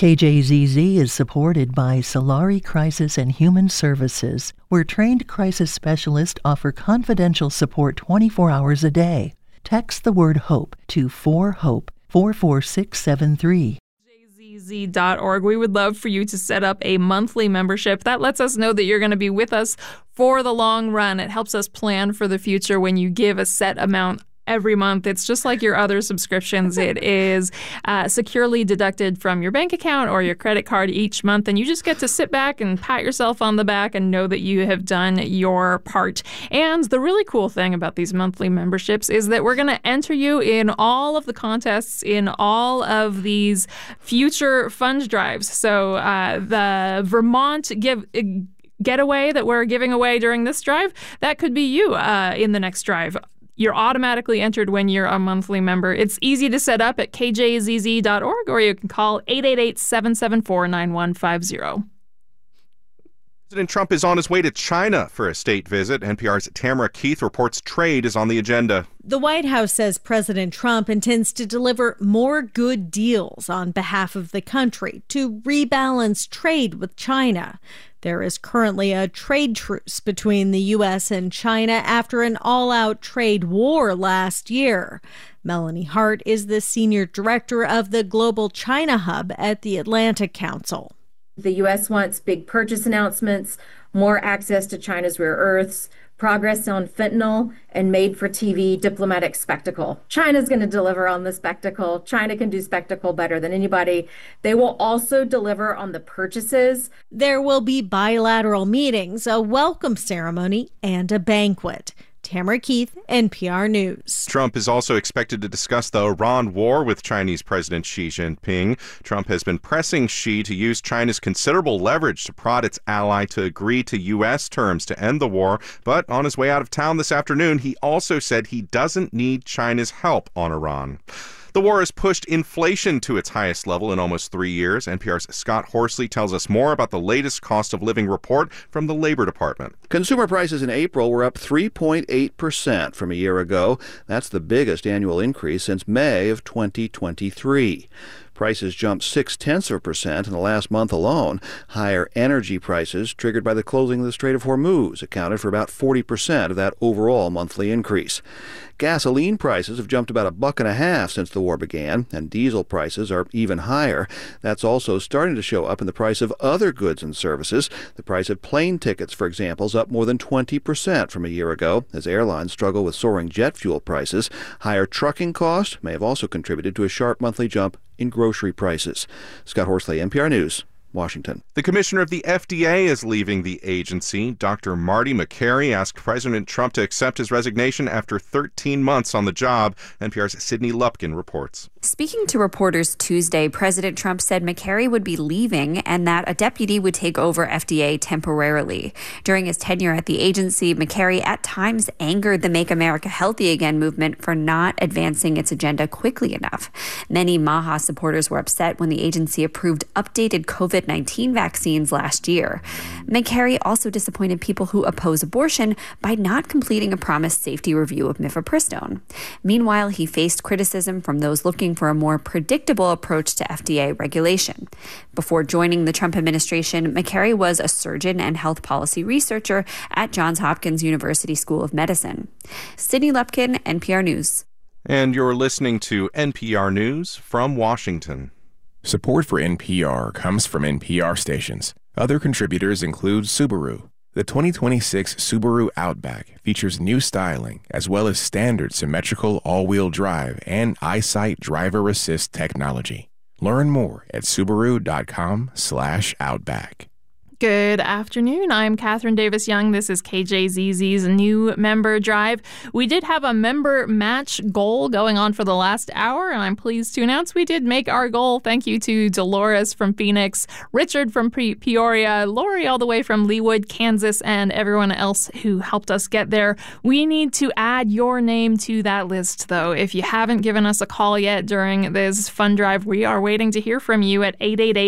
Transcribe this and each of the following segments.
KJZZ is supported by Solari Crisis and Human Services, where trained crisis specialists offer confidential support 24 hours a day. Text the word HOPE to 4HOPE 44673. KJZZ.org. We would love for you to set up a monthly membership. That lets us know that you're going to be with us for the long run. It helps us plan for the future when you give a set amount every month. It's just like your other subscriptions. It is securely deducted from your bank account or your credit card each month, and you just get to sit back and pat yourself on the back and know that you have done your part. And the really cool thing about these monthly memberships is that we're going to enter you in all of the contests in all of these future fund drives. So the Vermont getaway that we're giving away during this drive, that could be you in the next drive. You're automatically entered when you're a monthly member. It's easy to set up at kjzz.org, or you can call 888-774-9150. President Trump is on his way to China for a state visit. NPR's Tamara Keith reports trade is on the agenda. The White House says President Trump intends to deliver more good deals on behalf of the country to rebalance trade with China. There is currently a trade truce between the U.S. and China after an all-out trade war last year. Melanie Hart is the senior director of the Global China Hub at the Atlantic Council. The U.S. wants big purchase announcements, more access to China's rare earths, progress on fentanyl, and made-for-TV diplomatic spectacle. China's going to deliver on the spectacle. China can do spectacle better than anybody. They will also deliver on the purchases. There will be bilateral meetings, a welcome ceremony, and a banquet. Tamara Keith, NPR News. Trump is also expected to discuss the Iran war with Chinese President Xi Jinping. Trump has been pressing Xi to use China's considerable leverage to prod its ally to agree to U.S. terms to end the war. But on his way out of town this afternoon, he also said he doesn't need China's help on Iran. The war has pushed inflation to its highest level in almost 3 years. NPR's Scott Horsley tells us more about the latest cost of living report from the Labor Department. Consumer prices in April were up 3.8% from a year ago. That's the biggest annual increase since May of 2023. Prices jumped 0.6% in the last month alone. Higher energy prices, triggered by the closing of the Strait of Hormuz, accounted for about 40% of that overall monthly increase. Gasoline prices have jumped about $1.50 since the war began, and diesel prices are even higher. That's also starting to show up in the price of other goods and services. The price of plane tickets, for example, is up more than 20% from a year ago, as airlines struggle with soaring jet fuel prices. Higher trucking costs may have also contributed to a sharp monthly jump in grocery prices. Scott Horsley, NPR News, Washington. The commissioner of the FDA is leaving the agency. Dr. Marty Makary asked President Trump to accept his resignation after 13 months on the job. NPR's Sydney Lupkin reports. Speaking to reporters Tuesday, President Trump said Makary would be leaving and that a deputy would take over FDA temporarily. During his tenure at the agency, Makary at times angered the Make America Healthy Again movement for not advancing its agenda quickly enough. Many MAHA supporters were upset when the agency approved updated COVID-19 vaccines last year. Makary also disappointed people who oppose abortion by not completing a promised safety review of mifepristone. Meanwhile, he faced criticism from those looking for a more predictable approach to FDA regulation. Before joining the Trump administration, Makary was a surgeon and health policy researcher at Johns Hopkins University School of Medicine. Sydney Lupkin, NPR News. And you're listening to NPR News from Washington. Support for NPR comes from NPR stations. Other contributors include Subaru. The 2026 Subaru Outback features new styling as well as standard symmetrical all-wheel drive and EyeSight driver assist technology. Learn more at Subaru.com/Outback. Good afternoon. I'm Catherine Davis Young. This is KJZZ's new member drive. We did have a member match goal going on for the last hour, and I'm pleased to announce we did make our goal. Thank you to Dolores from Phoenix, Richard from Peoria, Lori all the way from Leawood, Kansas, and everyone else who helped us get there. We need to add your name to that list, though. If you haven't given us a call yet during this fund drive, we are waiting to hear from you at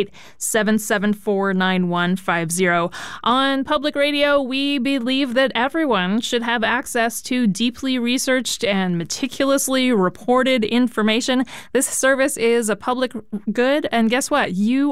888-774-9150. On public radio, we believe that everyone should have access to deeply researched and meticulously reported information. This service is a public good, and guess what? You